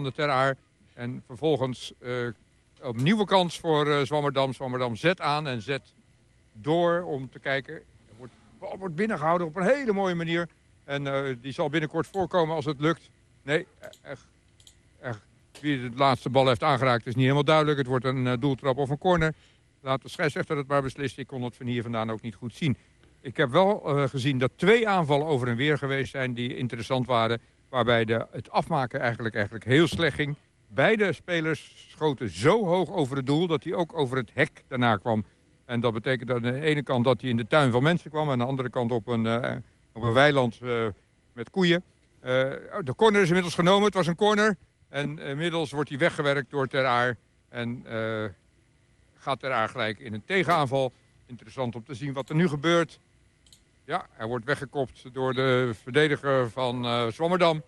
van Ter Aar. En vervolgens een nieuwe kans voor Zwammerdam. Zwammerdam zet aan en zet door om te kijken. De bal wordt binnengehouden op een hele mooie manier. En die zal binnenkort voorkomen als het lukt. Nee, wie de laatste bal heeft aangeraakt is niet helemaal duidelijk. Het wordt een doeltrap of een corner. Laat de scheidsrechter het maar beslissen. Ik kon het van hier vandaan ook niet goed zien. Ik heb wel gezien dat 2 aanvallen over en weer geweest zijn die interessant waren. Waarbij het afmaken eigenlijk heel slecht ging. Beide spelers schoten zo hoog over het doel dat hij ook over het hek daarna kwam. En dat betekent aan de ene kant dat hij in de tuin van mensen kwam. En aan de andere kant op een weiland met koeien. De corner is inmiddels genomen. Het was een corner. En inmiddels wordt hij weggewerkt door Ter Aar. En gaat Ter Aar gelijk in een tegenaanval. Interessant om te zien wat er nu gebeurt. Ja, hij wordt weggekopt door de verdediger van Zwammerdam.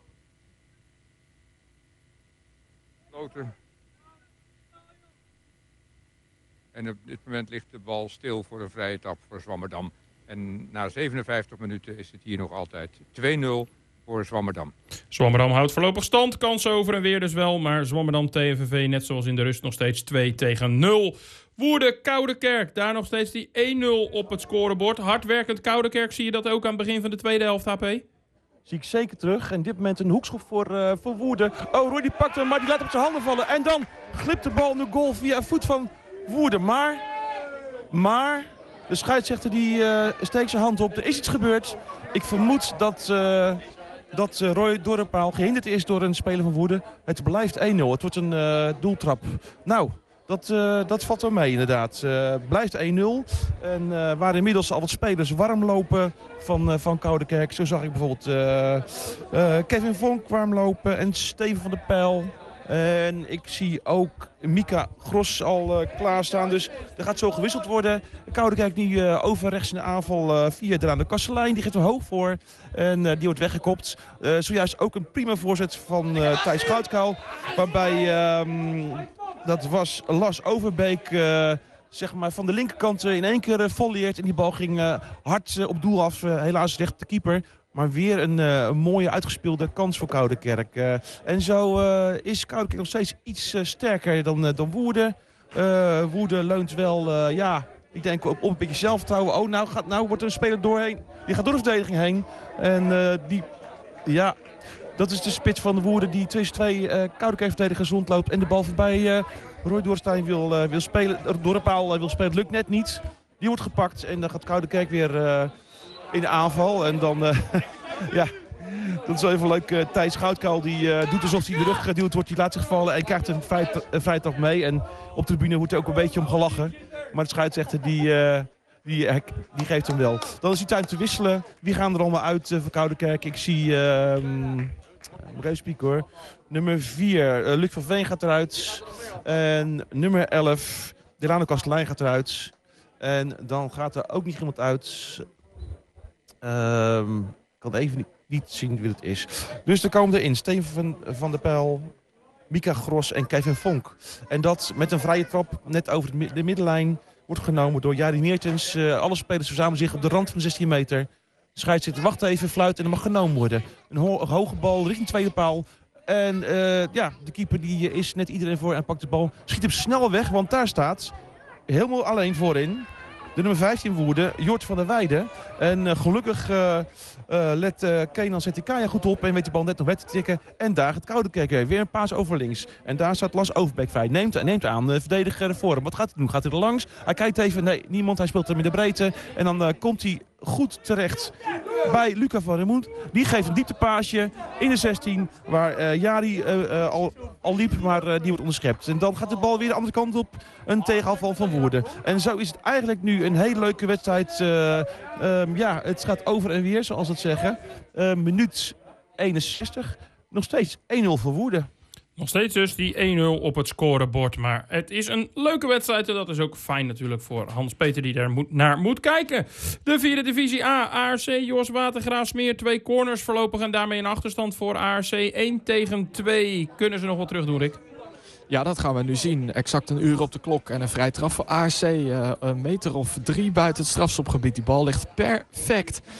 En op dit moment ligt de bal stil voor een vrije trap voor Zwammerdam. En na 57 minuten is het hier nog altijd 2-0 voor Zwammerdam. Zwammerdam houdt voorlopig stand. Kansen over en weer dus wel. Maar Zwammerdam TFV net zoals in de rust nog steeds 2-0. Woerden, Koudekerk. Daar nog steeds die 1-0 op het scorebord. Hardwerkend Koudekerk. Zie je dat ook aan het begin van de tweede helft, HP? Zie ik zeker terug. En dit moment een hoekschop voor Woerden. Oh, Roy die pakt hem, maar die laat op zijn handen vallen. En dan glipt de bal in de goal via een voet van Woerden. Maar de scheidsrechter die steekt zijn hand op. Er is iets gebeurd. Ik vermoed dat Roy Dorrepaal gehinderd is door een speler van Woerden. Het blijft 1-0. Het wordt een doeltrap. Nou, dat valt wel mee inderdaad. Blijft 1-0. En waar inmiddels al wat spelers warm lopen van Koudekerk. Zo zag ik bijvoorbeeld Kevin Vonk warm lopen en Steven van der Pijl. En ik zie ook Mika Gros al klaarstaan. Dus er gaat zo gewisseld worden. Koudekerk nu over rechts in de aanval via Draan de Kastelein. Die geeft hem hoog voor. En die wordt weggekopt. Zojuist ook een prima voorzet van Thijs Goudkuil. Waarbij, dat was Lars Overbeek, zeg maar van de linkerkant in één keer volleert. En die bal ging hard op doel af. Helaas recht de keeper. Maar weer een mooie uitgespeelde kans voor Koudekerk. En zo is Koudekerk nog steeds iets sterker dan Woerden. Woerden leunt wel, ik denk op een beetje zelfvertrouwen. Oh, nou wordt er een speler doorheen. Die gaat door de verdediging heen. En dat is de spits van de Woerden die tussen 2 Koudekerk-verdedigers rondloopt. En de bal voorbij Roy Dorstein wil spelen. Dorrepaal wil spelen, het lukt net niet. Die wordt gepakt en dan gaat Koudekerk weer in de aanval. En dan, dat is wel even leuk. Thijs Goudkuil die doet alsof hij in de rug geduwd wordt. Die laat zich vallen en krijgt een vrije trap mee. En op de tribune wordt er ook een beetje om gelachen. Maar de scheidsrechter die geeft hem wel. Dan is het tijd te wisselen. Wie gaan er allemaal uit voor Koudekerk? Ik zie, moet even spieken hoor. Nummer 4, Luc van Veen gaat eruit. En nummer 11, Delano Kastelein gaat eruit. En dan gaat er ook niet iemand uit. Ik kan even niet zien wie het is. Dus er komen erin Steven van der Pijl, Mika Gros en Kevin Vonk. En dat met een vrije trap net over de middenlijn wordt genomen door Jari Meertens. Alle spelers verzamelen zich op de rand van de 16 meter. De scheidsrechter wacht even, fluit en er mag genomen worden. Een hoge bal richting tweede paal. En de keeper die is net iedereen voor en pakt de bal. Schiet hem snel weg, want daar staat helemaal alleen voorin de nummer 15 Woerden, Jort van der Weijden. En gelukkig let Kenan Zetikaya goed op en weet de bal net nog weg te tikken. En daar gaat Koudekerk weer een paas over links. En daar staat Lars Overbeek vrij. Neemt aan de verdediger voor hem. Wat gaat hij doen? Gaat hij er langs? Hij kijkt even. Nee, niemand. Hij speelt hem in de breedte. En dan komt hij goed terecht bij Luca van Remoet. Die geeft een dieptepaasje in de 16. Waar Jari al liep, maar die wordt onderschept. En dan gaat de bal weer de andere kant op. Een tegenaanval van Woerden. En zo is het eigenlijk nu een hele leuke wedstrijd. Het gaat over en weer, zoals het zeggen. Minuut 61. Nog steeds 1-0 voor Woerden. Nog steeds dus die 1-0 op het scorebord. Maar het is een leuke wedstrijd. En dat is ook fijn natuurlijk voor Hans-Peter die daar naar moet kijken. De 4e divisie A. ARC, Jos Watergraafsmeer. 2 corners voorlopig en daarmee een achterstand voor ARC. 1-2. Kunnen ze nog wat terug doen, Rick? Ja, dat gaan we nu zien. Exact een uur op de klok en een vrij trap voor ARC. Een meter of 3 buiten het strafschopgebied. Die bal ligt perfect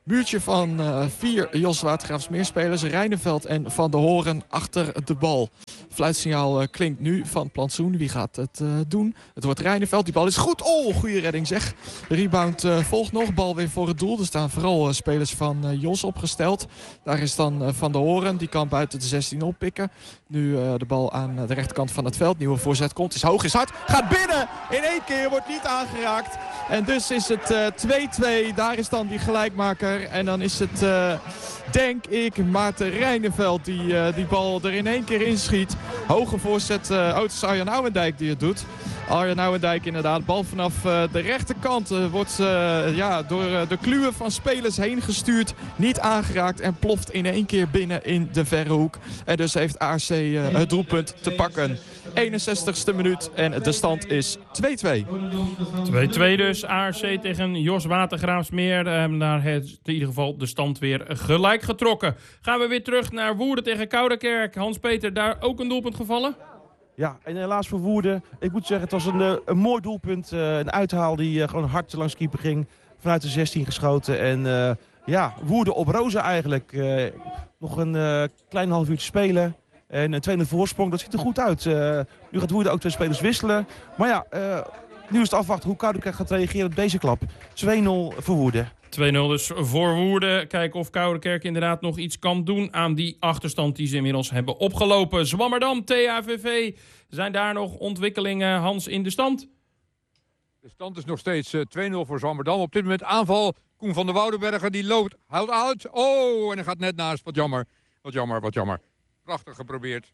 muurtje van 4 Jos Watergraafsmeerspelers. Rijneveld en Van der Hoorn achter de bal. Fluitsignaal klinkt nu van Plantsoen. Wie gaat het doen? Het wordt Rijneveld. Die bal is goed. Oh, goede redding zeg. Rebound volgt nog. Bal weer voor het doel. Er staan vooral spelers van Jos opgesteld. Daar is dan Van der Hoorn. Die kan buiten de 16 oppikken. Nu de bal aan de rechterkant van het veld. Nieuwe voorzet komt. Is hoog, is hard. Gaat binnen. In 1 keer. Wordt niet aangeraakt. En dus is het 2-2. Daar is dan die gelijkmaker. En dan is het, denk ik, Maarten Rijneveld die bal er in 1 keer inschiet. Hoge voorzet. Het is Arjan Ouwendijk die het doet. Arjan Ouwendijk inderdaad. Bal vanaf de rechterkant wordt door de kluwen van spelers heen gestuurd. Niet aangeraakt en ploft in 1 keer binnen in de verre hoek. En dus heeft ARC het doelpunt te pakken. 61ste minuut en de stand is 2-2. 2-2 dus. ARC tegen Jos Watergraafsmeer. Daar heeft in ieder geval de stand weer gelijk getrokken. Gaan we weer terug naar Woerden tegen Koudekerk. Hans-Peter, daar ook een doelpunt gevallen? Ja, en helaas voor Woerden. Ik moet zeggen, het was een mooi doelpunt. Een uithaal die gewoon hard langs keeper ging. Vanuit de 16 geschoten. En Woerden op rozen eigenlijk. Nog een klein half uurtje spelen. En een 2-0 voorsprong, dat ziet er goed uit. Nu gaat Woerden ook 2 spelers wisselen. Maar ja, nu is het afwachten hoe Koudekerk gaat reageren op deze klap. 2-0 voor Woerden. 2-0 dus voor Woerden. Kijken of Koudekerk inderdaad nog iets kan doen aan die achterstand die ze inmiddels hebben opgelopen. Zwammerdam, THVV. Zijn daar nog ontwikkelingen, Hans, in de stand? De stand is nog steeds 2-0 voor Zwammerdam. Op dit moment aanval. Koen van der Woudenbergen die loopt. Houdt uit. Oh, en hij gaat net naast. Wat jammer. Wat jammer, wat jammer. Prachtig geprobeerd.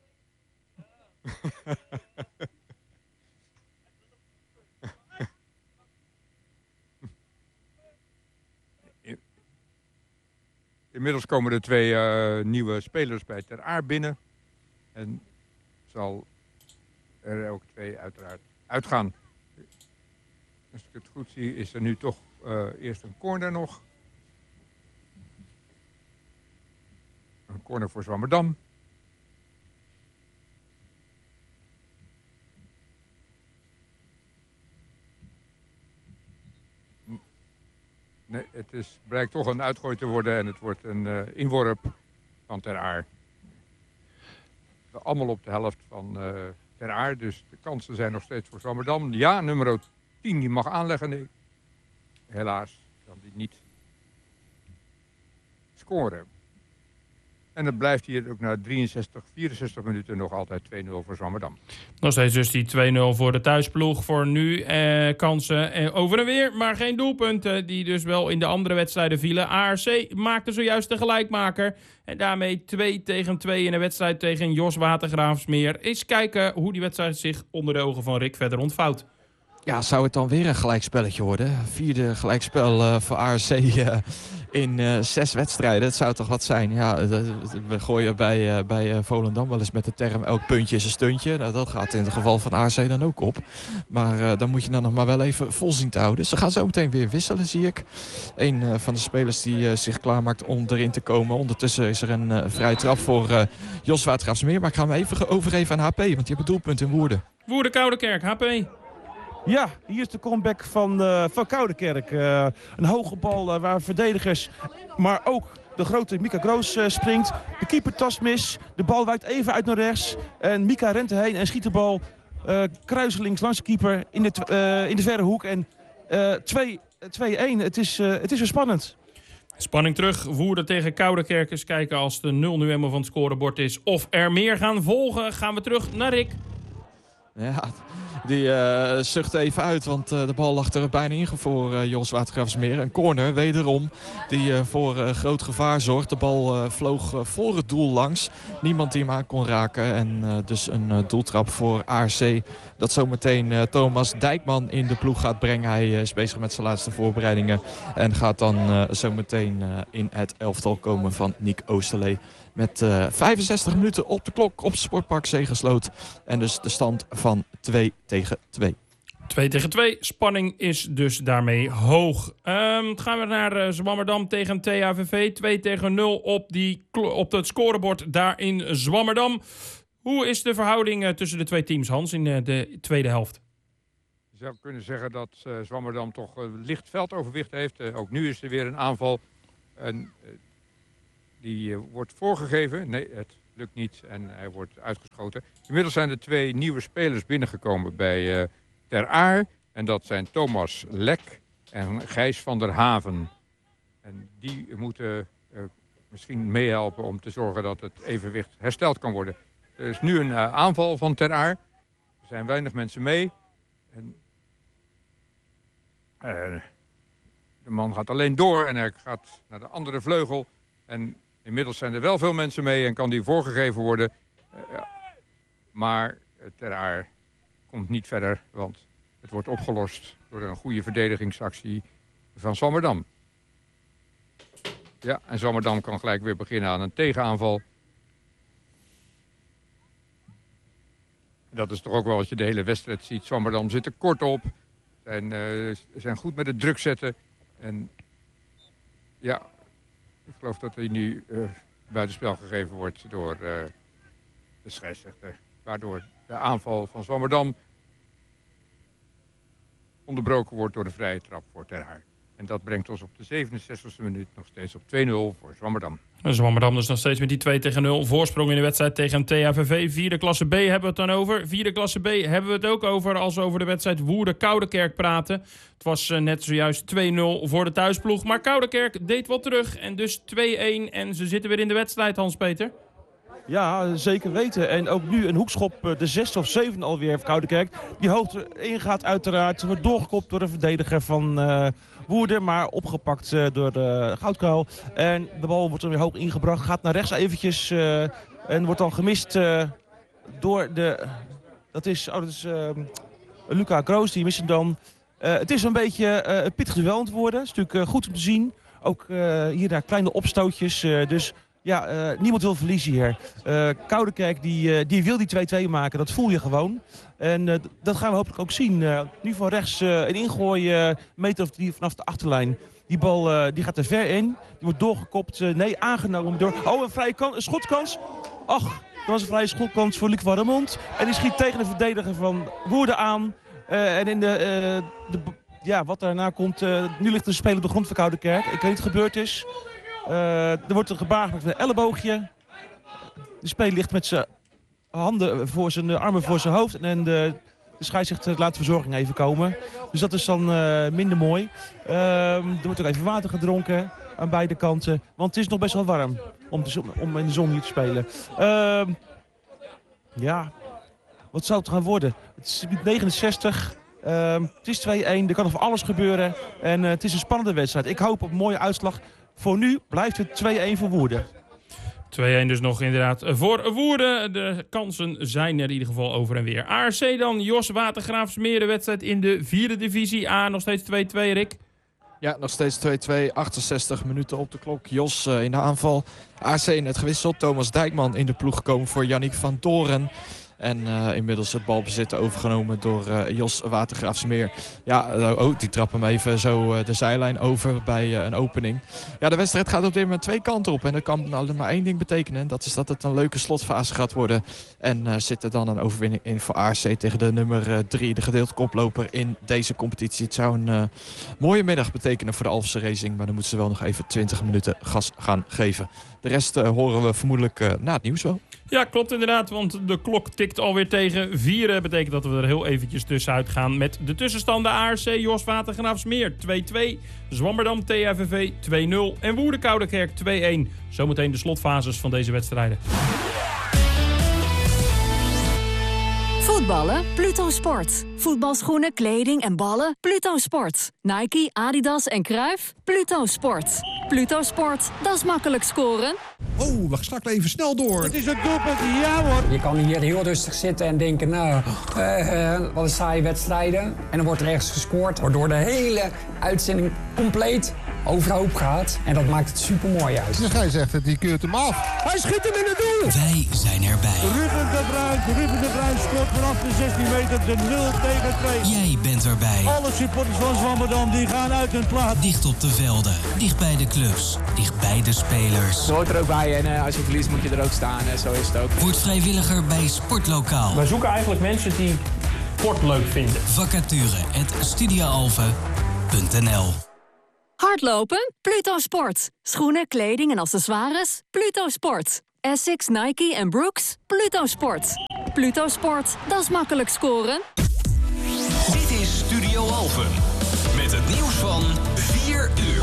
Inmiddels komen er 2 nieuwe spelers bij Ter Aar binnen. En zal er ook 2 uiteraard uitgaan. Als ik het goed zie is er nu toch eerst een corner nog. Een corner voor Zwammerdam. Nee, het blijkt toch een uitgooi te worden en het wordt een inworp van Ter Aar. Allemaal op de helft van Ter Aar, dus de kansen zijn nog steeds voor Zwammerdam. Ja, nummer 10 die mag aanleggen. Nee. Helaas kan die niet scoren. En het blijft hier ook na 64 minuten nog altijd 2-0 voor Zwammerdam. Nog steeds dus die 2-0 voor de thuisploeg. Voor nu kansen over en weer, maar geen doelpunten. Die dus wel in de andere wedstrijden vielen. ARC maakte zojuist de gelijkmaker. En daarmee 2-2 in de wedstrijd tegen Jos Watergraafsmeer. Eens kijken hoe die wedstrijd zich onder de ogen van Rick verder ontvouwt. Ja, zou het dan weer een gelijkspelletje worden? 4e gelijkspel voor ARC in 6 wedstrijden. Dat zou toch wat zijn? Ja, we gooien bij Volendam wel eens met de term elk puntje is een stuntje. Nou, dat gaat in het geval van ARC dan ook op. Maar dan moet je dan nog maar wel even vol zien te houden. Ze gaan zo meteen weer wisselen, zie ik. Een van de spelers die zich klaarmaakt om erin te komen. Ondertussen is er een vrije trap voor Jos Watergraafsmeer. Maar ik ga hem even overgeven aan HP, want die hebben doelpunt in Woerden. Woerden Koudekerk, HP. Ja, hier is de comeback van Koudekerk. Een hoge bal waar verdedigers, maar ook de grote Mika Groos springt. De keeper tast mis. De bal wijkt even uit naar rechts. En Mika rent erheen en schiet de bal kruiselings langs de keeper in de verre hoek. En 2-1. Het is weer spannend. Spanning terug. Woerden tegen Koudekerk. Eens kijken als de 0 nu helemaal van het scorebord is. Of er meer gaan volgen. Gaan we terug naar Rick. Ja, die zucht even uit, want de bal lag er bijna in voor Jos Watergraafsmeer. Een corner, wederom, die voor groot gevaar zorgt. De bal vloog voor het doel langs. Niemand die hem aan kon raken. En dus een doeltrap voor ARC. Dat zometeen Thomas Dijkman in de ploeg gaat brengen. Hij is bezig met zijn laatste voorbereidingen. En gaat dan zometeen in het elftal komen van Nick Oosterlee. Met 65 minuten op de klok op Sportpark Zegersloot. En dus de stand van 2-2. 2-2. Spanning is dus daarmee hoog. Gaan we naar Zwammerdam tegen THVV. 2-0 op het scorebord daar in Zwammerdam. Hoe is de verhouding tussen de 2 teams, Hans, in de tweede helft? Je zou kunnen zeggen dat Zwammerdam toch licht veldoverwicht heeft. Ook nu is er weer een aanval. En die wordt voorgegeven. Nee, het lukt niet en hij wordt uitgeschoten. Inmiddels zijn er 2 nieuwe spelers binnengekomen bij Ter Aar. En dat zijn Thomas Lek en Gijs van der Haven. En die moeten misschien meehelpen om te zorgen dat het evenwicht hersteld kan worden. Er is nu een aanval van Ter Aar. Er zijn weinig mensen mee. En, de man gaat alleen door en hij gaat naar de andere vleugel. En inmiddels zijn er wel veel mensen mee en kan die voorgegeven worden. Maar Ter Aar komt niet verder, want het wordt opgelost door een goede verdedigingsactie van Zwammerdam. Ja, en Zwammerdam kan gelijk weer beginnen aan een tegenaanval. Dat is toch ook wel wat je de hele wedstrijd ziet. Zwammerdam zit er kort op. Zijn goed met het druk zetten. En ja, ik geloof dat hij nu buitenspel gegeven wordt door de scheidsrechter. Waardoor de aanval van Zwammerdam onderbroken wordt door de vrije trap voor Ter Aar. En dat brengt ons op de 67e minuut nog steeds op 2-0 voor Zwammerdam. Zwammerdam dus nog steeds met die 2-0 voorsprong in de wedstrijd tegen THVV. Vierde klasse B hebben we het dan over. Vierde klasse B hebben we het ook over als we over de wedstrijd Woerden-Koudekerk praten. Het was net zojuist 2-0 voor de thuisploeg. Maar Koudekerk deed wat terug en dus 2-1. En ze zitten weer in de wedstrijd, Hans-Peter. Ja, zeker weten. En ook nu een hoekschop, de 6e of 7e alweer voor Koudekerk. Die hoogte ingaat uiteraard. Wordt doorgekopt door de verdediger van Woerden. Maar opgepakt door Goudkuil. En de bal wordt dan weer hoog ingebracht. Gaat naar rechts eventjes. En wordt dan gemist door de... Dat is Luca Kroos, die mist hem dan. Het is een beetje een pittig duel aan het worden. Het is natuurlijk goed om te zien. Ook hier daar kleine opstootjes. Dus... Ja, niemand wil verliezen hier. Koudekerk die wil die 2-2 maken, dat voel je gewoon. En dat gaan we hopelijk ook zien. Nu van rechts een ingooi, meter of 3 vanaf de achterlijn. Die bal die gaat er ver in. Die wordt doorgekopt. Nee, aangenomen door... Oh, een schotkans. Ach, dat was een vrije schotkans voor Luc van Remond. En die schiet tegen de verdediger van Woerden aan. En in wat daarna komt... nu ligt er een speler op de grond van Koudekerk. Ik weet niet wat er gebeurd is. Er wordt een gebaar gemaakt met een elleboogje. De speler ligt met zijn handen voor zijn armen voor zijn hoofd. En de scheidsrechter laat de verzorging even komen. Dus dat is dan minder mooi. Er wordt ook even water gedronken aan beide kanten. Want het is nog best wel warm om in de zon hier te spelen. Wat zou het gaan worden? Het is 69. Het is 2-1. Er kan nog van alles gebeuren. En het is een spannende wedstrijd. Ik hoop op een mooie uitslag. Voor nu blijft het 2-1 voor Woerden. 2-1 dus nog inderdaad voor Woerden. De kansen zijn er in ieder geval over en weer. ARC dan, Jos Watergraafsmeer, de wedstrijd in de 4e divisie A. Nog steeds 2-2, Rick. Ja, nog steeds 2-2, 68 minuten op de klok. Jos in de aanval. ARC net gewisseld. Thomas Dijkman in de ploeg gekomen voor Yannick van Doren. En inmiddels het balbezit overgenomen door Jos Watergraafsmeer. Ja, die trap hem even zo de zijlijn over bij een opening. Ja, de wedstrijd gaat op dit moment 2 kanten op. En dat kan alleen maar 1 ding betekenen. Dat is dat het een leuke slotfase gaat worden. En zit er dan een overwinning in voor ARC tegen de nummer 3. De gedeeld koploper in deze competitie. Het zou een mooie middag betekenen voor de Alphense Racing. Maar dan moeten ze wel nog even 20 minuten gas gaan geven. De rest horen we vermoedelijk na het nieuws wel. Ja, klopt inderdaad, want de klok tikt alweer tegen 4. Dat betekent dat we er heel eventjes tussenuit gaan met de tussenstanden ARC Jos Watergraafsmeer 2-2, Zwammerdam THVV 2-0 en Woerden Koudekerk 2-1. Zometeen de slotfases van deze wedstrijden. Voetballen? Pluto Sport. Voetbalschoenen, kleding en ballen? Pluto Sport. Nike, Adidas en Cruijff? Pluto Sport. Pluto Sport, dat is makkelijk scoren. Oh, we schakelen even snel door. Het is een doelpunt, ja hoor. Je kan hier heel rustig zitten en denken, wat een saaie wedstrijden. En dan wordt er ergens gescoord, waardoor de hele uitzending compleet overhoop gaat. En dat maakt het super mooi uit. De scheidsrechter die keurt hem af. Hij schiet hem in het doel. Wij zijn erbij. Ruben de Bruin scoort vanaf de 16 meter de 0-2. Jij bent erbij. Alle supporters van Zwammerdam die gaan uit hun plaats. Dicht op de velden, dicht bij de clubs, dicht bij de spelers. Je hoort er ook bij en als je verliest moet je er ook staan. Zo is het ook. Word vrijwilliger bij Sportlokaal. Wij zoeken eigenlijk mensen die sport leuk vinden. Vacature@studiaalphen.nl Hardlopen? Pluto Sport. Schoenen, kleding en accessoires? Pluto Sport. Essex, Nike en Brooks? Pluto Sport. Pluto Sport, dat is makkelijk scoren. Dit is Studio Alphen. Met het nieuws van 4 uur.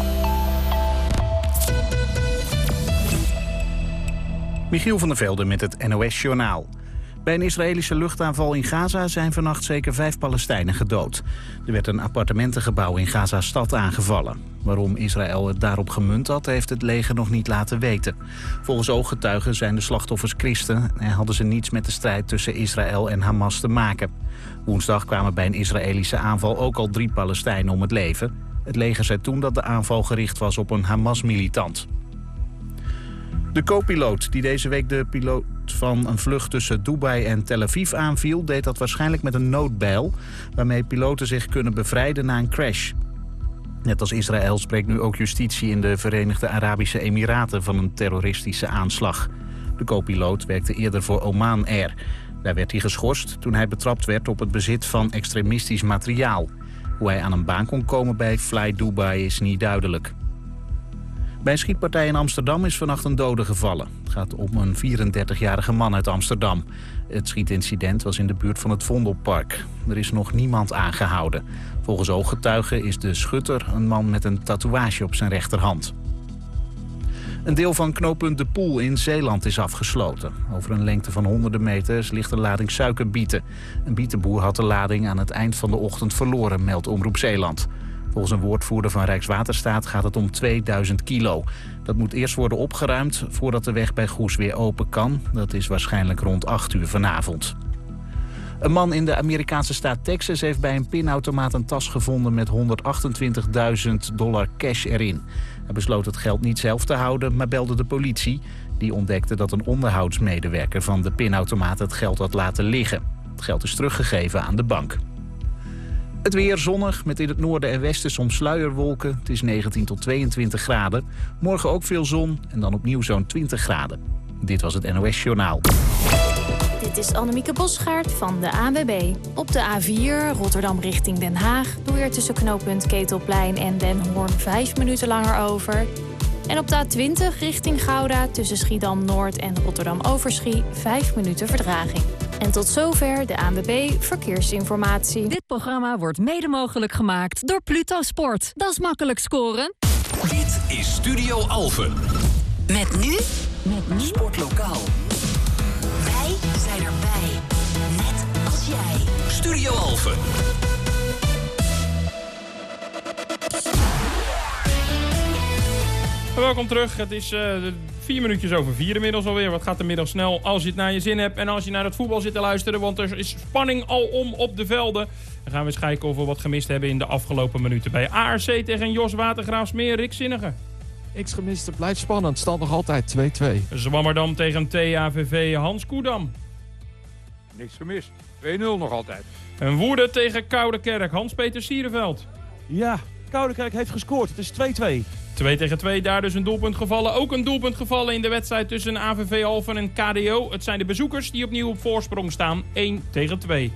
Michiel van der Velde met het NOS-journaal. Bij een Israëlische luchtaanval in Gaza zijn vannacht zeker 5 Palestijnen gedood. Er werd een appartementengebouw in Gaza-stad aangevallen. Waarom Israël het daarop gemunt had, heeft het leger nog niet laten weten. Volgens ooggetuigen zijn de slachtoffers christen en hadden ze niets met de strijd tussen Israël en Hamas te maken. Woensdag kwamen bij een Israëlische aanval ook al 3 Palestijnen om het leven. Het leger zei toen dat de aanval gericht was op een Hamas-militant. De co-piloot die deze week de piloot van een vlucht tussen Dubai en Tel Aviv aanviel, deed dat waarschijnlijk met een noodbijl, waarmee piloten zich kunnen bevrijden na een crash. Net als Israël spreekt nu ook justitie in de Verenigde Arabische Emiraten van een terroristische aanslag. De co-piloot werkte eerder voor Oman Air. Daar werd hij geschorst toen hij betrapt werd op het bezit van extremistisch materiaal. Hoe hij aan een baan kon komen bij Fly Dubai is niet duidelijk. Bij een schietpartij in Amsterdam is vannacht een dode gevallen. Het gaat om een 34-jarige man uit Amsterdam. Het schietincident was in de buurt van het Vondelpark. Er is nog niemand aangehouden. Volgens ooggetuigen is de schutter een man met een tatoeage op zijn rechterhand. Een deel van knooppunt De Poel in Zeeland is afgesloten. Over een lengte van honderden meters ligt een lading suikerbieten. Een bietenboer had de lading aan het eind van de ochtend verloren, meldt Omroep Zeeland. Volgens een woordvoerder van Rijkswaterstaat gaat het om 2000 kilo. Dat moet eerst worden opgeruimd voordat de weg bij Goes weer open kan. Dat is waarschijnlijk rond 8 uur vanavond. Een man in de Amerikaanse staat Texas heeft bij een pinautomaat een tas gevonden met $128.000 cash erin. Hij besloot het geld niet zelf te houden, maar belde de politie. Die ontdekte dat een onderhoudsmedewerker van de pinautomaat het geld had laten liggen. Het geld is teruggegeven aan de bank. Het weer zonnig, met in het noorden en westen soms sluierwolken. Het is 19 tot 22 graden. Morgen ook veel zon en dan opnieuw zo'n 20 graden. Dit was het NOS Journaal. Dit is Annemieke Bosgaard van de ANWB. Op de A4 Rotterdam richting Den Haag doe je er tussen knooppunt Ketelplein en Den Hoorn 5 minuten langer over. En op de A20 richting Gouda tussen Schiedam-Noord en Rotterdam-Overschie 5 minuten vertraging. En tot zover de ANWB Verkeersinformatie. Dit programma wordt mede mogelijk gemaakt door Pluto Sport. Dat is makkelijk scoren. Dit is Studio Alphen. Met nu Sportlokaal. Wij zijn erbij. Net als jij. Studio Alphen. Welkom terug. Het is 4 minuutjes over 4 inmiddels alweer. Wat gaat de middag snel als je het naar je zin hebt en als je naar het voetbal zit te luisteren. Want er is spanning alom op de velden. Dan gaan we eens kijken of we wat gemist hebben in de afgelopen minuten. Bij ARC tegen Jos Watergraafsmeer. Rick Zinnige. X gemist, blijft spannend. Stand nog altijd 2-2. Zwammerdam tegen TAVV Hans Koedam. Niks gemist. 2-0 nog altijd. En Woerden tegen Koudekerk. Hans-Peter Sierenveld. Ja, Koudekerk heeft gescoord. Het is 2-2. 2 tegen 2, daar dus een doelpunt gevallen. Ook een doelpunt gevallen in de wedstrijd tussen AVV Alphen en KDO. Het zijn de bezoekers die opnieuw op voorsprong staan. 1 tegen 2.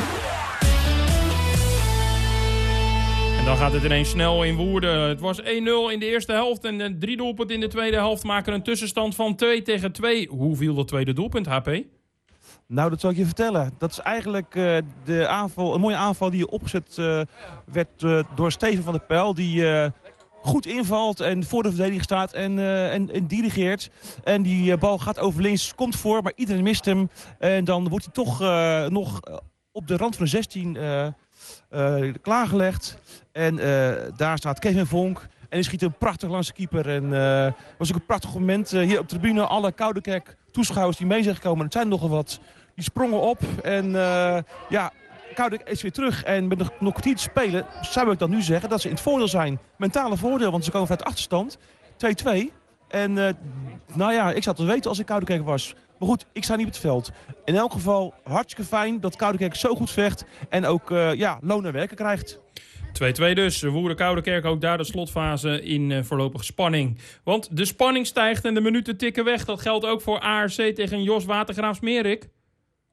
En dan gaat het ineens snel in Woerden. Het was 1-0 in de eerste helft en 3 doelpunten in de tweede helft maken een tussenstand van 2 tegen 2. Hoe viel dat tweede doelpunt, HP? Nou, dat zal ik je vertellen. Dat is eigenlijk een mooie aanval die opgezet werd door Steven van der Pijl. Die goed invalt en voor de verdediging staat en dirigeert. En die bal gaat over links, komt voor, maar iedereen mist hem. En dan wordt hij toch nog op de rand van de 16 klaargelegd. En daar staat Kevin Vonk. En hij schiet hem prachtig langs de keeper. En het was ook een prachtig moment hier op de tribune. Alle Koudekerk toeschouwers die mee zijn gekomen, het zijn nogal wat, die sprongen op. En Koudekerk is weer terug. En met nog een kwartier te spelen zou ik dan nu zeggen dat ze in het voordeel zijn. Mentale voordeel, want ze komen vanuit achterstand. 2-2. En ik zou het weten als ik Koudekerk was. Maar goed, ik sta niet op het veld. In elk geval hartstikke fijn dat Koudekerk zo goed vecht. En ook loon en werken krijgt. 2-2 dus. Woerden Koudekerk ook daar de slotfase in voorlopige spanning. Want de spanning stijgt en de minuten tikken weg. Dat geldt ook voor ARC tegen Jos Watergraafsmeer, Rick.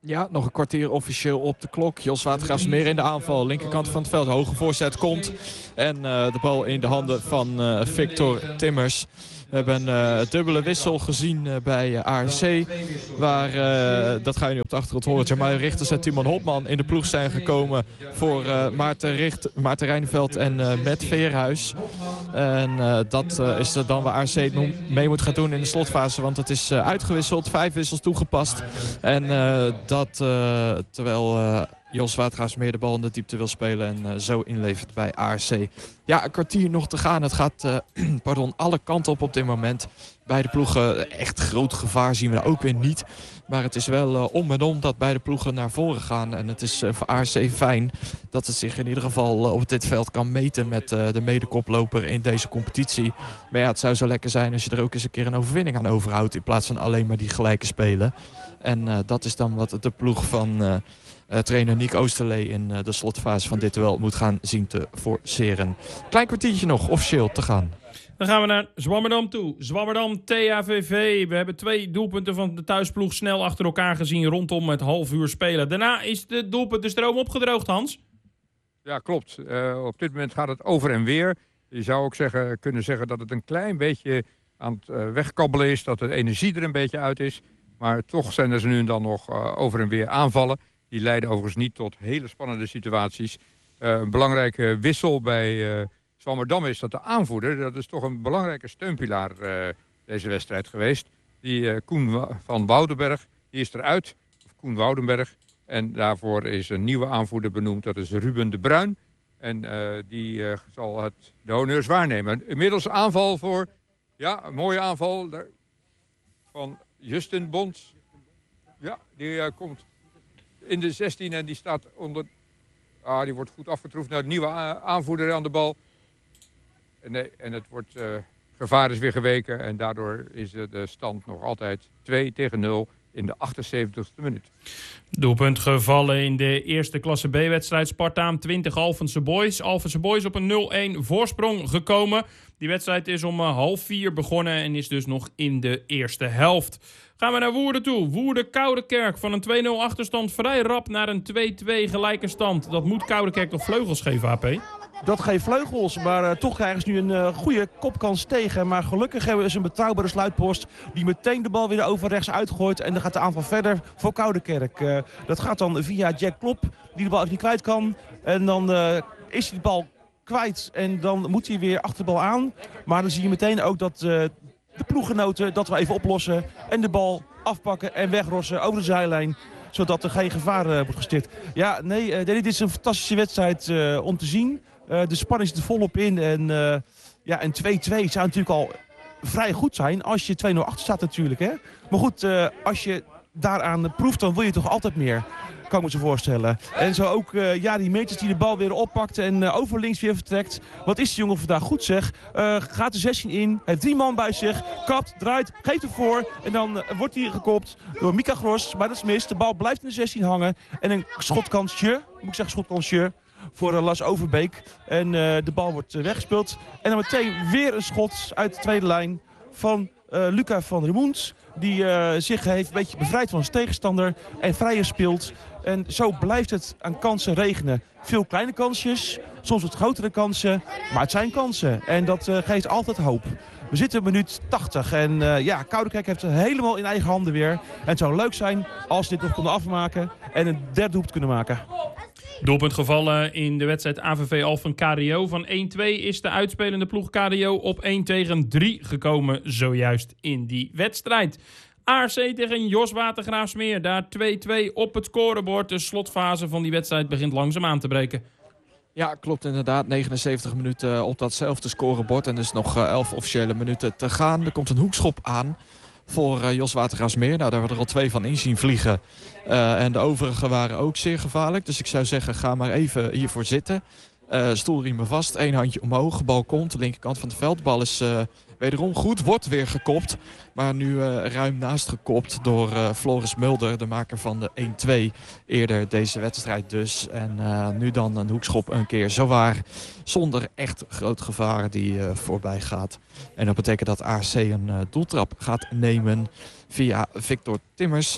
Ja, nog een kwartier officieel op de klok. Jos Watergraafsmeer in de aanval. Linkerkant van het veld. Hoge voorzet komt. En de bal in de handen van Victor Timmers. We hebben een dubbele wissel gezien bij ARC. Waar, dat ga je nu op de achtergrond horen, Jamal Richters en Timon Hopman in de ploeg zijn gekomen voor Maarten Rijneveld en Matt Veerhuis. En dat is er dan waar ARC mee moet gaan doen in de slotfase. Want het is uitgewisseld, 5 wissels toegepast. En dat terwijl Jos Watergraafsmeer de bal in de diepte wil spelen en zo inlevert bij ARC. Ja, een kwartier nog te gaan. Het gaat alle kanten op dit moment. Beide ploegen echt groot gevaar zien we ook weer niet. Maar het is wel om en om dat beide ploegen naar voren gaan. En het is voor ARC fijn dat het zich in ieder geval op dit veld kan meten met de medekoploper in deze competitie. Maar ja, het zou zo lekker zijn als je er ook eens een keer een overwinning aan overhoudt in plaats van alleen maar die gelijke spelen. En dat is dan wat de ploeg van trainer Nick Oosterlee in de slotfase van dit duel moet gaan zien te forceren. Klein kwartiertje nog officieel te gaan. Dan gaan we naar Zwammerdam toe. Zwammerdam THVV. We hebben 2 doelpunten van de thuisploeg snel achter elkaar gezien rondom het half uur spelen. Daarna is de doelpuntenstroom opgedroogd, Hans. Ja, klopt. Op dit moment gaat het over en weer. Je zou ook kunnen zeggen dat het een klein beetje aan het wegkabbelen is. Dat de energie er een beetje uit is. Maar toch zijn er nu en dan nog over en weer aanvallen. Die leiden overigens niet tot hele spannende situaties. Een belangrijke wissel bij Zwammerdam is dat de aanvoerder, dat is toch een belangrijke steunpilaar deze wedstrijd geweest. Die Koen van Woudenberg, die is eruit. Of Koen Woudenberg. En daarvoor is een nieuwe aanvoerder benoemd. Dat is Ruben de Bruin. En die zal de honneurs waarnemen. Inmiddels aanval voor, ja, een mooie aanval van Justin Bonds. Ja, die komt in de 16 en die staat onder. Die wordt goed afgetroefd naar de nieuwe aanvoerder aan de bal. En het wordt gevaar is weer geweken. En daardoor is de stand nog altijd 2-0 in de 78e minuut. Doelpunt gevallen in de eerste klasse B-wedstrijd. Spartaan 20 Alphense Boys. Alphense Boys op een 0-1 voorsprong gekomen. Die wedstrijd is om 3:30 begonnen en is dus nog in de eerste helft. Gaan we naar Woerden toe. Woerden Koudekerk van een 2-0 achterstand vrij rap naar een 2-2 gelijke stand. Dat moet Koudekerk toch vleugels geven, AP? Dat geeft vleugels, maar toch krijgen ze nu een goede kopkans tegen. Maar gelukkig hebben ze een betrouwbare sluitpost die meteen de bal weer over rechts uitgooit. En dan gaat de aanval verder voor Koudekerk. Dat gaat dan via Jack Klop, die de bal even niet kwijt kan. En dan is hij de bal kwijt en dan moet hij weer achter de bal aan. Maar dan zie je meteen ook dat de ploeggenoten dat we even oplossen. En de bal afpakken en wegrossen over de zijlijn. Zodat er geen gevaar wordt gesticht. Ja, nee, dit is een fantastische wedstrijd om te zien. De spanning zit er volop in. En 2-2 zou natuurlijk al vrij goed zijn als je 2-0 achter staat natuurlijk. Hè? Maar goed, als je daaraan proeft, dan wil je toch altijd meer. Kan ik me zo voorstellen. En zo ook die Meertens die de bal weer oppakt en over links weer vertrekt. Wat is die jongen vandaag goed zeg. Gaat de 16 in, heeft 3 man bij zich. Kapt, draait, geeft hem voor. En dan wordt hij gekopt door Mika Gros. Maar dat is mis. De bal blijft in de 16 hangen. En een schotkansje, voor Lars Overbeek. En de bal wordt weggespeeld. En dan meteen weer een schot uit de tweede lijn van Luca van Remoens. Die zich heeft een beetje bevrijd van zijn tegenstander en vrijer speelt. En zo blijft het aan kansen regenen. Veel kleine kansjes, soms wat grotere kansen. Maar het zijn kansen en dat geeft altijd hoop. We zitten in minuut 80 en Koudekerk heeft het helemaal in eigen handen weer. En het zou leuk zijn als ze dit nog konden afmaken en een derde doelpunt kunnen maken. Doelpunt gevallen in de wedstrijd AVV Alphen KDO. Van 1-2 is de uitspelende ploeg KDO op 1-3 gekomen zojuist in die wedstrijd. ARC tegen Jos Watergraafsmeer. Daar 2-2 op het scorebord. De slotfase van die wedstrijd begint langzaam aan te breken. Ja, klopt inderdaad. 79 minuten op datzelfde scorebord. En dus nog 11 officiële minuten te gaan. Er komt een hoekschop aan voor Jos Watergraafsmeer. Nou, daar hebben we er al 2 van in zien vliegen. En de overige waren ook zeer gevaarlijk. Dus ik zou zeggen, ga maar even hiervoor zitten. Stoelriemen vast, 1 handje omhoog. Bal komt, de linkerkant van het veld. Bal is wederom goed, wordt weer gekopt. Maar nu ruim naast gekopt door Floris Mulder, de maker van de 1-2. Eerder deze wedstrijd dus. En nu dan een hoekschop een keer zowaar. Zonder echt groot gevaar die voorbij gaat. En dat betekent dat ARC een doeltrap gaat nemen via Victor Timmers.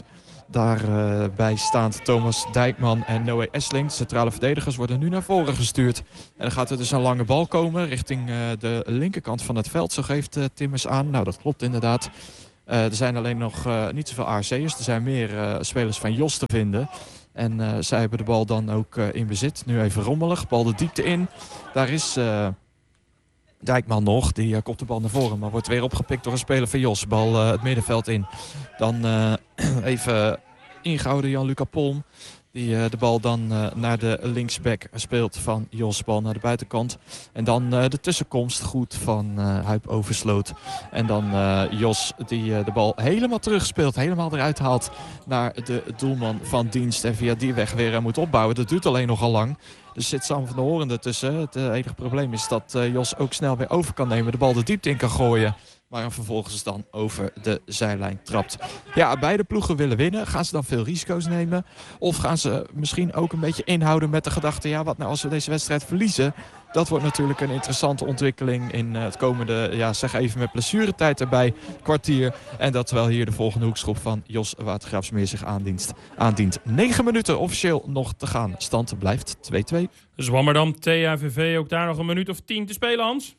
Daarbij staan Thomas Dijkman en Noé Essling. De centrale verdedigers worden nu naar voren gestuurd. En dan gaat er dus een lange bal komen richting de linkerkant van het veld. Zo geeft Timmers aan. Nou, dat klopt inderdaad. Er zijn alleen nog niet zoveel ARC'ers. Er zijn meer spelers van Jos te vinden. En zij hebben de bal dan ook in bezit. Nu even rommelig. Bal de diepte in. Daar is Dijkman nog. Die kopt de bal naar voren. Maar wordt weer opgepikt door een speler van Jos. Bal het middenveld in. Dan even ingehouden Jan-Luca Polm. Die de bal dan naar de linksback speelt van Jos. Bal naar de buitenkant. En dan de tussenkomst goed van Huip Oversloot. En dan Jos die de bal helemaal terugspeelt. Helemaal eruit haalt naar de doelman van dienst. En via die weg weer moet opbouwen. Dat duurt alleen nogal lang. Dus zit Sam van der Hoorn ertussen. Het enige probleem is dat Jos ook snel weer over kan nemen. De bal de diepte in kan gooien. Maar hem vervolgens dan over de zijlijn trapt. Ja, beide ploegen willen winnen. Gaan ze dan veel risico's nemen? Of gaan ze misschien ook een beetje inhouden met de gedachte... ja, wat nou als we deze wedstrijd verliezen? Dat wordt natuurlijk een interessante ontwikkeling in het komende... ja, zeg even met blessuretijd erbij, kwartier. En dat terwijl hier de volgende hoekschop van Jos Watergraafsmeer zich aandient. 9 minuten officieel nog te gaan. Stand blijft 2-2. Zwammerdam, THVV, ook daar nog een minuut of 10 te spelen, Hans?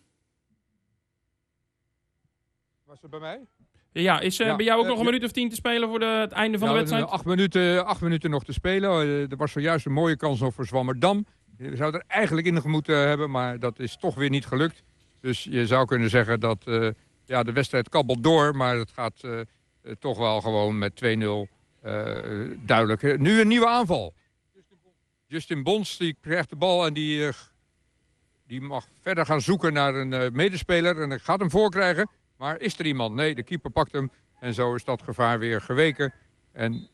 Was het bij mij? Ja, is bij jou ook nog een minuut of 10 te spelen voor het einde van de wedstrijd? 8 minuten nog te spelen. Er was zojuist een mooie kans nog voor Zwammerdam. Je zou er eigenlijk in moeten hebben, maar dat is toch weer niet gelukt. Dus je zou kunnen zeggen dat de wedstrijd kabbelt door, maar het gaat toch wel gewoon met 2-0 duidelijk. Nu een nieuwe aanval. Justin Bons die krijgt de bal en die mag verder gaan zoeken naar een medespeler en gaat hem voorkrijgen. Maar is er iemand? Nee, de keeper pakt hem. En zo is dat gevaar weer geweken. En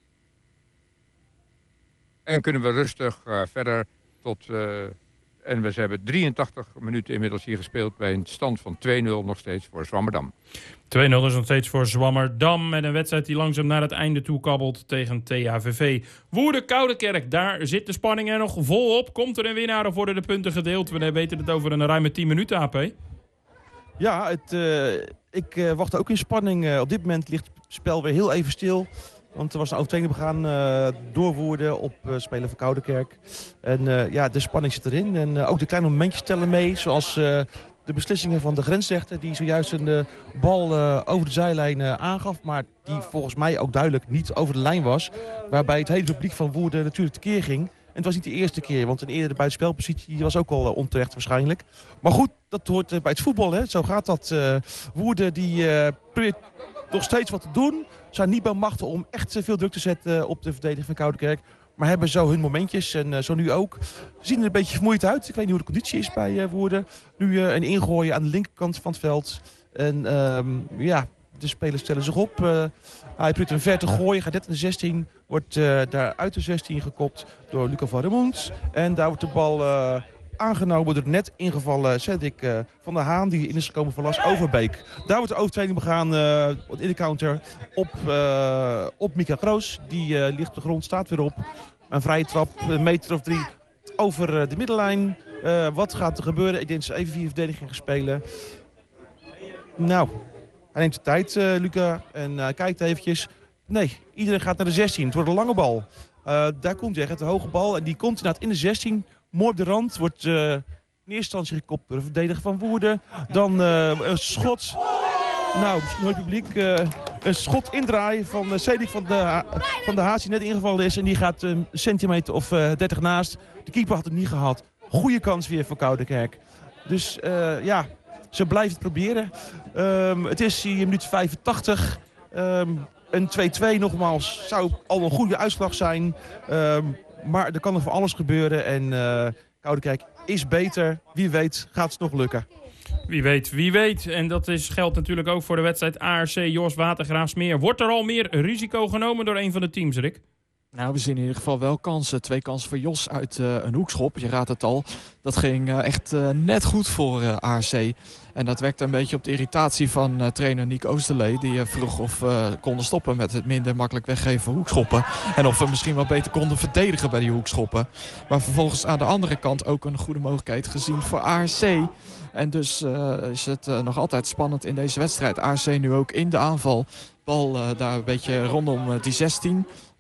kunnen we rustig verder tot... en we hebben 83 minuten inmiddels hier gespeeld... bij een stand van 2-0 nog steeds voor Zwammerdam. 2-0 is nog steeds voor Zwammerdam. Met een wedstrijd die langzaam naar het einde toe kabbelt tegen THVV. Woerden Koudekerk, daar zit de spanning er nog volop. Komt er een winnaar of worden de punten gedeeld? We weten het over een ruime 10 minuten, AP. Ja, ik wacht ook in spanning. Op dit moment ligt het spel weer heel even stil. Want er was een overtreding begaan door Woerden op speler van Koudekerk. En de spanning zit erin. En ook de kleine momentjes tellen mee. Zoals de beslissingen van de grensrechter. Die zojuist een bal over de zijlijn aangaf. Maar die volgens mij ook duidelijk niet over de lijn was. Waarbij het hele publiek van Woerden natuurlijk tekeer ging. En het was niet de eerste keer, want een eerdere buitenspelpositie was ook al onterecht waarschijnlijk. Maar goed, dat hoort bij het voetbal, hè. Zo gaat dat. Woerden die probeert nog steeds wat te doen. Zijn niet bij machten om echt veel druk te zetten op de verdediging van Koudekerk. Maar hebben zo hun momentjes en zo nu ook. Ze zien er een beetje vermoeid uit. Ik weet niet hoe de conditie is bij Woerden. Nu een ingooien aan de linkerkant van het veld. En de spelers stellen zich op. Hij probeert een ver te gooien, gaat net in de 16. Wordt daar uit de 16 gekopt door Luca van der Moens. En daar wordt de bal aangenomen door de net ingevallen Cedric van der Haan. Die in is gekomen van Las Overbeek. Daar wordt de overtreding begaan in de counter op Mika Kroos. Die ligt op de grond, staat weer op. Een vrije trap, een meter of 3 over de middenlijn. Wat gaat er gebeuren? Ik denk dat ze even 4 verdedigingen spelen. Nou... Hij neemt de tijd, Luca, en kijkt eventjes. Nee, iedereen gaat naar de 16. Het wordt een lange bal. Daar komt hij echt, de hoge bal. En die komt inderdaad in de 16. Mooi op de rand. Wordt in eerste instantie gekopt door de verdediger van Woerden. Dan een schot. Nou, misschien het publiek. Een schot indraaien van Cedric van de Haas die net ingevallen is. En die gaat een centimeter of 30 naast. De keeper had het niet gehad. Goeie kans weer voor Koudekerk. Dus ze blijven het proberen. Het is hier minuut 85. Een 2-2 nogmaals zou al een goede uitslag zijn. Maar er kan nog van alles gebeuren. En Koudekerk is beter. Wie weet gaat het nog lukken. Wie weet. En dat geldt natuurlijk ook voor de wedstrijd ARC Jos Watergraafsmeer. Wordt er al meer risico genomen door een van de teams, Rick? Nou, we zien in ieder geval wel kansen. 2 kansen voor Jos uit een hoekschop. Je raadt het al. Dat ging echt net goed voor ARC. En dat wekte een beetje op de irritatie van trainer Nick Oosterlee. Die vroeg of we konden stoppen met het minder makkelijk weggeven hoekschoppen. En of we misschien wat beter konden verdedigen bij die hoekschoppen. Maar vervolgens aan de andere kant ook een goede mogelijkheid gezien voor ARC. En dus is het nog altijd spannend in deze wedstrijd. ARC nu ook in de aanval. Bal daar een beetje rondom die 16.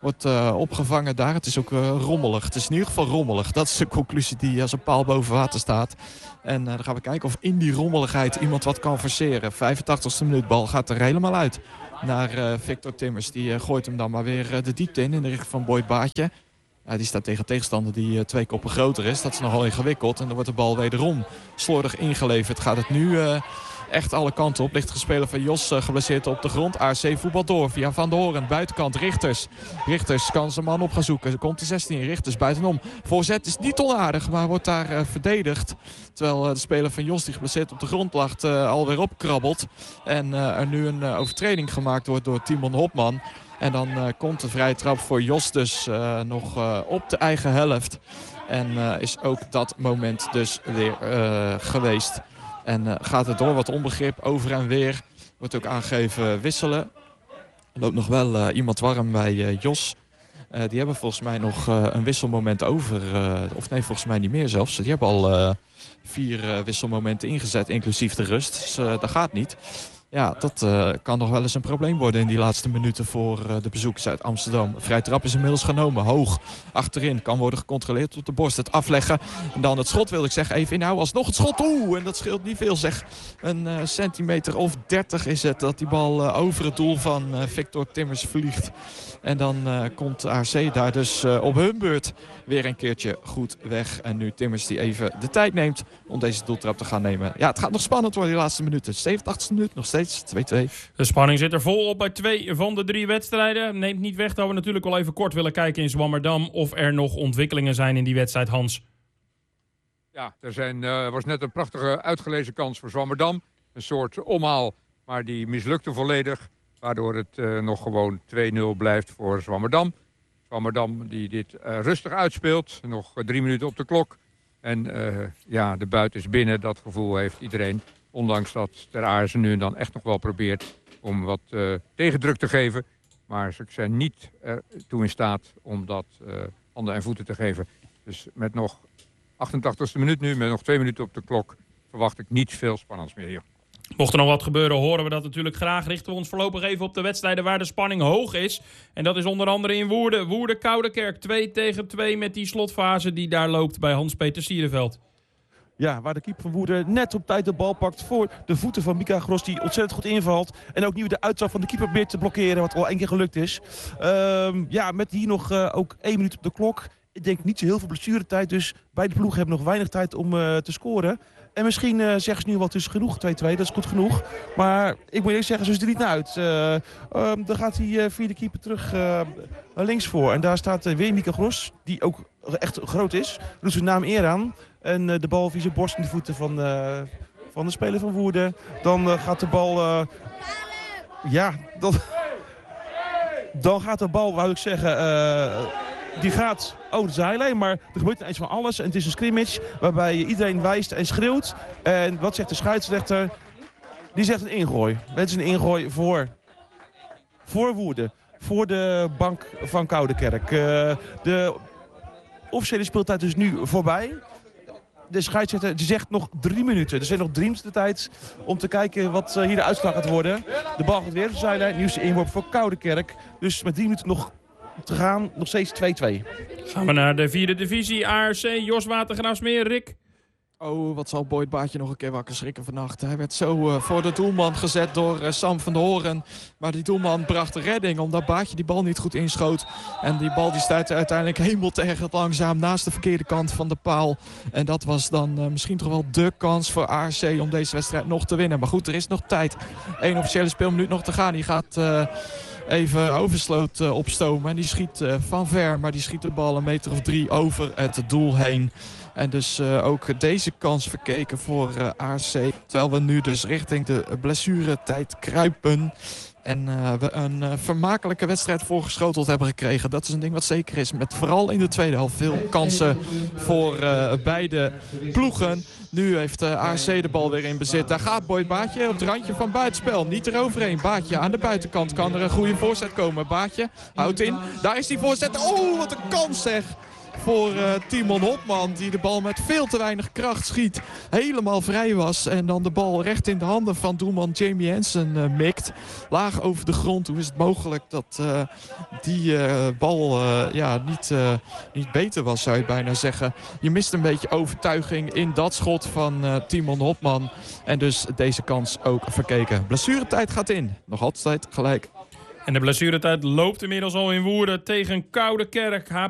wordt opgevangen daar. Het is ook rommelig. Het is in ieder geval rommelig. Dat is de conclusie die als een paal boven water staat. En dan gaan we kijken of in die rommeligheid iemand wat kan forceren. 85e minuut, bal gaat er helemaal uit naar Victor Timmers. Die gooit hem dan maar weer de diepte in de richting van Boyd Baatje. Ja, die staat tegen tegenstander die 2 koppen groter is. Dat is nogal ingewikkeld. En dan wordt de bal wederom slordig ingeleverd. Gaat het nu echt alle kanten op. Ligt de speler van Jos geblesseerd op de grond. ARC voetbal door via Van der Hoorn. Buitenkant Richters. Richters kan zijn man op gaan zoeken. Er komt de 16 Richters buitenom. Voorzet is niet onaardig, maar wordt daar verdedigd. Terwijl de speler van Jos die geblesseerd op de grond lag alweer opkrabbelt. En er nu een overtreding gemaakt wordt door Timon Hopman. En dan komt de vrije trap voor Jos dus nog op de eigen helft. En is ook dat moment dus weer geweest. En gaat het door wat onbegrip over en weer. Wordt ook aangegeven wisselen. Er loopt nog wel iemand warm bij Jos. Die hebben volgens mij nog een wisselmoment over. Of nee, volgens mij niet meer zelfs. Die hebben al 4 wisselmomenten ingezet, inclusief de rust. Dus dat gaat niet. Ja, dat kan nog wel eens een probleem worden in die laatste minuten voor de bezoekers uit Amsterdam. Vrije trap is inmiddels genomen. Hoog achterin. Kan worden gecontroleerd op de borst. Het afleggen. En dan het schot wilde ik zeggen. Even inhouden. Alsnog het schot. Oeh, en dat scheelt niet veel zeg. Een centimeter of 30 is het dat die bal over het doel van Victor Timmers vliegt. En dan komt ARC daar dus op hun beurt weer een keertje goed weg. En nu Timmers die even de tijd neemt om deze doeltrap te gaan nemen. Ja, het gaat nog spannend worden die laatste minuten. 87e minuut, nog steeds 2-2. De spanning zit er vol op bij 2 van de 3 wedstrijden. Neemt niet weg dat we natuurlijk wel even kort willen kijken in Zwammerdam of er nog ontwikkelingen zijn in die wedstrijd, Hans. Ja, er was net een prachtige uitgelezen kans voor Zwammerdam. Een soort omhaal, maar die mislukte volledig. Waardoor het nog gewoon 2-0 blijft voor Zwammerdam. Zwammerdam die dit rustig uitspeelt. Nog 3 minuten op de klok. En de buit is binnen. Dat gevoel heeft iedereen. Ondanks dat Ter Aarse nu en dan echt nog wel probeert om wat tegendruk te geven. Maar ze zijn niet toe in staat om dat handen en voeten te geven. Dus met nog 88e minuut nu, met nog 2 minuten op de klok, verwacht ik niet veel spannends meer hier. Mocht er nog wat gebeuren, horen we dat natuurlijk graag. Richten we ons voorlopig even op de wedstrijden waar de spanning hoog is. En dat is onder andere in Woerden. Woerden-Koudekerk 2-2 met die slotfase die daar loopt bij Hans-Peter Siereveld. Ja, waar de keeper van Woerden net op tijd de bal pakt voor de voeten van Mika Gros, die ontzettend goed invalt. En ook nu de uittrap van de keeper probeert te blokkeren, wat al 1 keer gelukt is. Met hier nog ook 1 minuut op de klok. Ik denk niet zo heel veel blessuretijd, dus beide ploegen hebben nog weinig tijd om te scoren. En misschien zeggen ze nu wel, het is genoeg, 2-2, dat is goed genoeg. Maar ik moet eerlijk zeggen, ze is er niet naar uit. Dan gaat hij via de keeper terug naar links voor. En daar staat weer Mika Gros, die ook echt groot is. Doet zijn naam eer aan. En de bal via zijn borst in de voeten van de speler van Woerden. Dan gaat de bal... Dan gaat de bal, wou ik zeggen... Die gaat over de zijlijn, maar er gebeurt ineens van alles. En het is een scrimmage waarbij iedereen wijst en schreeuwt. En wat zegt de scheidsrechter? Die zegt een ingooi. Het is een ingooi voor Woerden. Voor de bank van Koudekerk. De officiële speeltijd is nu voorbij. De scheidsrechter die zegt nog 3 minuten. Er zijn nog 3 minuten de tijd om te kijken wat hier de uitslag gaat worden. De bal gaat weer op de zijlijn. Nieuwste inworp voor Koudekerk. Dus met 3 minuten nog te gaan, nog steeds 2-2. Gaan we naar de 4e divisie, ARC, Jos Watergraafsmeer, Rick. Oh, wat zal Boyd Baatje nog een keer wakker schrikken vannacht. Hij werd zo voor de doelman gezet door Sam van der Hoorn. Maar die doelman bracht de redding omdat Baatje die bal niet goed inschoot. En die bal die stuitte uiteindelijk hemeltergend langzaam naast de verkeerde kant van de paal. En dat was dan misschien toch wel de kans voor ARC om deze wedstrijd nog te winnen. Maar goed, er is nog tijd. 1 officiële speelminuut nog te gaan. Die gaat... even Oversloot opstomen. En die schiet van ver, maar die schiet de bal 1 meter of 3 over het doel heen. En dus ook deze kans verkeken voor ARC. Terwijl we nu dus richting de blessuretijd kruipen. En we een vermakelijke wedstrijd voorgeschoteld hebben gekregen. Dat is een ding wat zeker is. Met vooral in de tweede helft veel kansen voor beide ploegen. Nu heeft ARC de bal weer in bezit. Daar gaat Boyd Baatje op het randje van buitenspel. Niet eroverheen. Baatje aan de buitenkant. Kan er een goede voorzet komen. Baatje houdt in. Daar is die voorzet. Oh, wat een kans zeg. voor Timon Hopman. Die de bal met veel te weinig kracht schiet. Helemaal vrij was. En dan de bal recht in de handen van doelman Jamie Hansen mikt. Laag over de grond. Hoe is het mogelijk dat die bal niet beter was, zou je bijna zeggen. Je mist een beetje overtuiging in dat schot van Timon Hopman. En dus deze kans ook verkeken. Blessuretijd gaat in. Nog altijd gelijk. En de blessuretijd loopt inmiddels al in Woerden tegen Koudekerk. HP